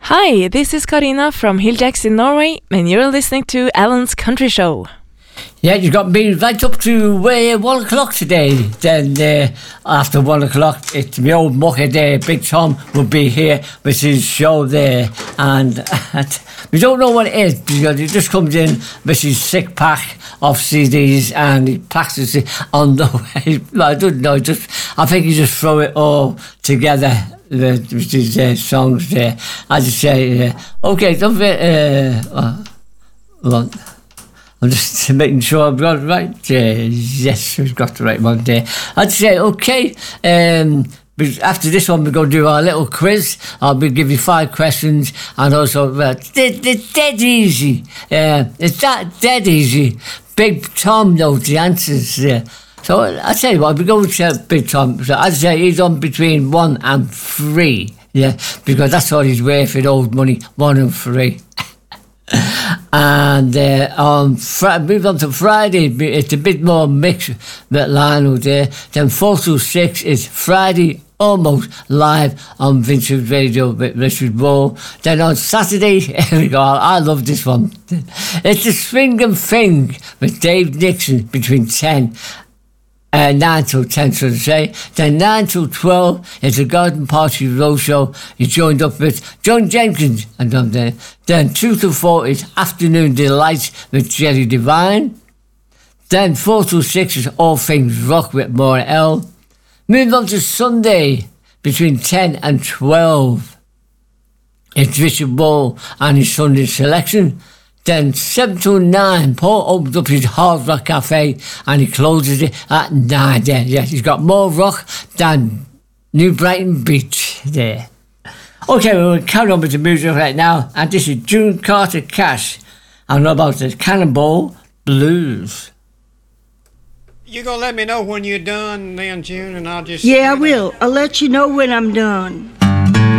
Hi, this is Karina from Hilljacks in Norway, and you're listening to Alan's Country Show. Yeah, you got me right up to 1 o'clock today. Then after 1 o'clock, it's my old mucker there, Big Tom, will be here with his show there. And we don't know what it is because he just comes in with his sick pack of CDs and he practices it on the way. I don't know, I think he just throw it all together. With his songs there. I just say, okay, don't I'm just making sure I've got it right. Yes, we've got the right one there. I'd say, okay, but after this one, we're going to do our little quiz. I'll be giving you 5 questions and also, it's dead easy. It's that dead easy. Big Tom knows the answers there. So I tell you what, we're going to Big Tom. So I'd say he's on between 1 and 3. Yeah, because that's all he's worth in old money, 1 and 3. And move on to Friday, it's a bit more mixed with Lionel there. Then 4 to 6 is Friday almost live on Vincent Radio with Richard Wall. Then on Saturday, here we go, I love this one. It's the Swing and Thing with Dave Nixon between 9 till 10, so to say. Then 9 till 12 is the Garden Party Roadshow. You joined up with John Jenkins and I'm there. Then 2 till 4 is Afternoon Delights with Jerry Devine. Then 4 till 6 is All Things Rock with Maura L. Moving on to Sunday between 10 and 12. It's Richard Wall and his Sunday selection. Then 7 till 9, Paul opens up his Hard Rock Cafe and he closes it at 9 there. Yes, he's got more rock than New Brighton Beach there. Okay, we'll carry on with the music right now. And this is June Carter Cash. I know about the Cannonball Blues. You gonna let me know when you're done then, June, and I'll just... Yeah, I will. I'll let you know when I'm done.